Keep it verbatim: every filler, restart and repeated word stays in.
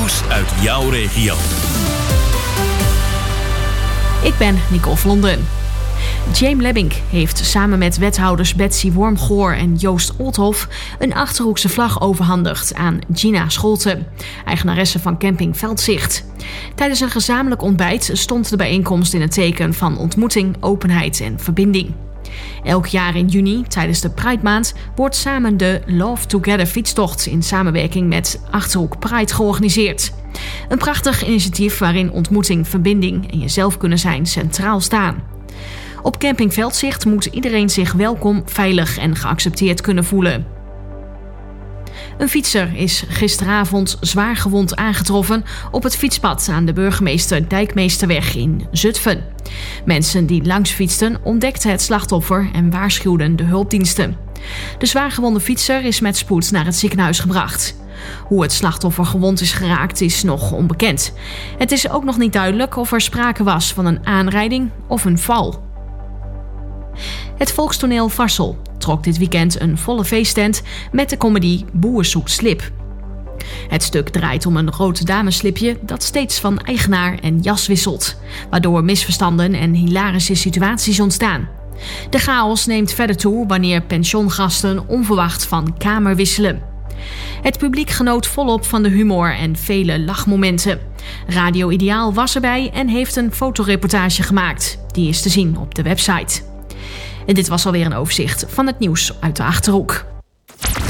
Nieuws uit jouw regio. Ik ben Nicole Vlonden. James Lebbink heeft samen met wethouders Betsy Wormgoor en Joost Oldhoff een Achterhoekse vlag overhandigd aan Gina Scholten, eigenaresse van camping Veldzicht. Tijdens een gezamenlijk ontbijt stond de bijeenkomst in het teken van ontmoeting, openheid en verbinding. Elk jaar in juni, tijdens de Pride Maand, wordt samen de Love Together fietstocht in samenwerking met Achterhoek Pride georganiseerd. Een prachtig initiatief waarin ontmoeting, verbinding en jezelf kunnen zijn centraal staan. Op camping Veldzicht moet iedereen zich welkom, veilig en geaccepteerd kunnen voelen. Een fietser is gisteravond zwaar gewond aangetroffen op het fietspad aan de Burgemeester Dijkmeesterweg in Zutphen. Mensen die langs fietsten ontdekten het slachtoffer en waarschuwden de hulpdiensten. De zwaargewonde fietser is met spoed naar het ziekenhuis gebracht. Hoe het slachtoffer gewond is geraakt is nog onbekend. Het is ook nog niet duidelijk of er sprake was van een aanrijding of een val. Het volkstoneel Varssel trok dit weekend een volle feesttent met de comedy Boer zoekt slip. Het stuk draait om een rood dameslipje dat steeds van eigenaar en jas wisselt, waardoor misverstanden en hilarische situaties ontstaan. De chaos neemt verder toe wanneer pensioengasten onverwacht van kamer wisselen. Het publiek genoot volop van de humor en vele lachmomenten. Radio Ideaal was erbij en heeft een fotoreportage gemaakt. Die is te zien op de website. En dit was alweer een overzicht van het nieuws uit de Achterhoek.